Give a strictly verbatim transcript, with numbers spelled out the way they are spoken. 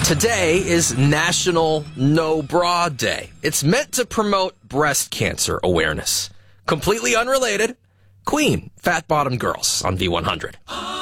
Today is National No Bra Day. It's meant to promote breast cancer awareness. Completely unrelated, Queen, Fat Bottom Girls on V one hundred.